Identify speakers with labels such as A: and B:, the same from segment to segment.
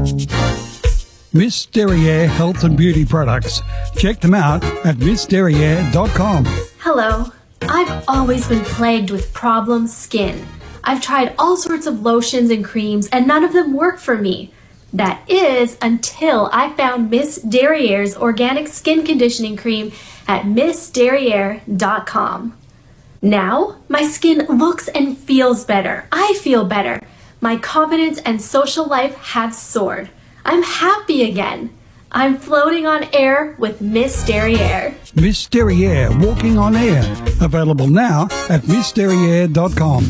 A: Miss Derriere Health and Beauty Products. Check them out at missderriere.com.
B: Hello. I've always been plagued with problem skin. I've tried all sorts of lotions and creams and none of them work for me. That is until I found Miss Derriere's organic skin conditioning cream at missderriere.com. Now, my skin looks and feels better. I feel better. My confidence and social life have soared. I'm happy again. I'm floating on air with Miss Derriere.
A: Miss Derriere Walking on Air. Available now at missderriere.com.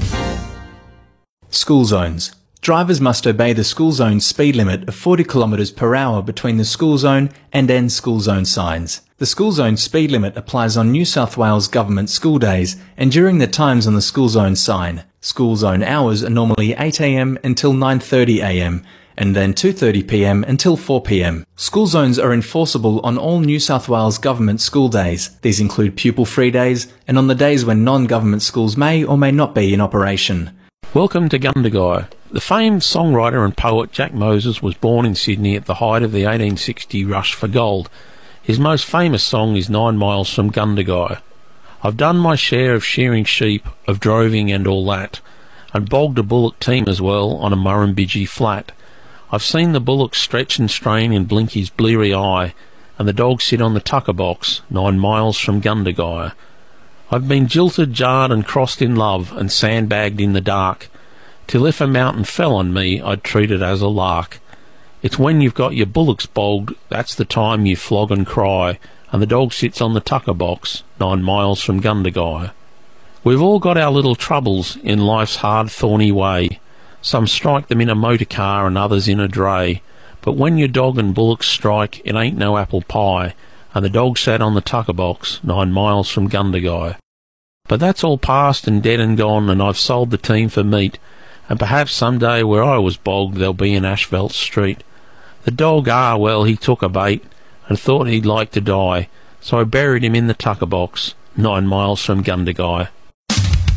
C: School zones. Drivers must obey the school zone speed limit of 40 km per hour between the school zone and end school zone signs. The school zone speed limit applies on New South Wales government school days and during the times on the school zone sign. School zone hours are normally 8 a.m. until 9:30 a.m. and then 2:30 p.m. until 4 p.m. School zones are enforceable on all New South Wales government school days. These include pupil-free days and on the days when non-government schools may or may not be in operation.
D: Welcome to Gundagai. The famed songwriter and poet Jack Moses was born in Sydney at the height of the 1860 rush for gold. His most famous song is 9 Miles from Gundagai. I've done my share of shearing sheep, of droving and all that, and bogged a bullock team as well on a Murrumbidgee flat. I've seen the bullock stretch and strain and blink his bleary eye, and the dog sit on the tucker box 9 miles from Gundagai. I've been jilted, jarred and crossed in love, and sandbagged in the dark, till if a mountain fell on me, I'd treat it as a lark. It's when you've got your bullocks bogged, that's the time you flog and cry, and the dog sits on the tucker box 9 miles from Gundagai. We've all got our little troubles in life's hard, thorny way. Some strike them in a motor car and others in a dray. But when your dog and bullocks strike, it ain't no apple pie, and the dog sat on the tucker box 9 miles from Gundagai. But that's all past and dead and gone, and I've sold the team for meat, and perhaps some day where I was bogged there'll be an asphalt street. The dog, well, he took a bait, and thought he'd like to die, so I buried him in the tucker box 9 miles from Gundagai.